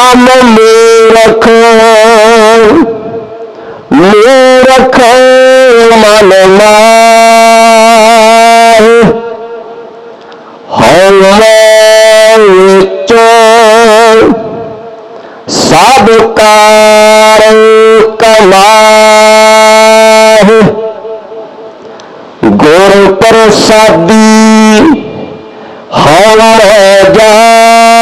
मूरख मूरख मन माहे हौले विचों सब कार कमाहे गुर प्रसादी हौले जा